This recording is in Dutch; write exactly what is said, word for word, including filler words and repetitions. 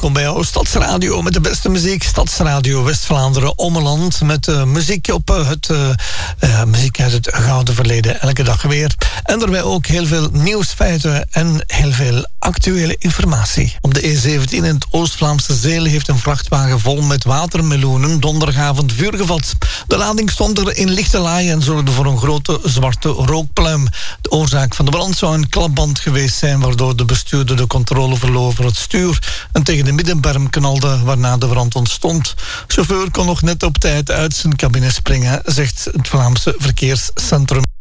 welkom bij jouw Stadsradio met de beste muziek. Stadsradio West-Vlaanderen Ommeland met uh, muziek op uh, het uh, uh, muziek uit het gouden verleden. Elke dag weer. En daarbij ook heel veel nieuwsfeiten en heel veel actuele informatie. Op de E zeventien in het Oost-Vlaamse Zeel heeft een vrachtwagen vol met watermeloenen donderdagavond vuur gevat. De lading stond er in lichte laai en zorgde voor een grote zwarte rookpluim. De oorzaak van de brand zou een klapband geweest zijn, waardoor de bestuurder de controle verloor over het stuur en tegen de middenberm knalde, waarna de brand ontstond. Chauffeur kon nog net op tijd uit zijn cabine springen, zegt het Vlaamse Verkeerscentrum.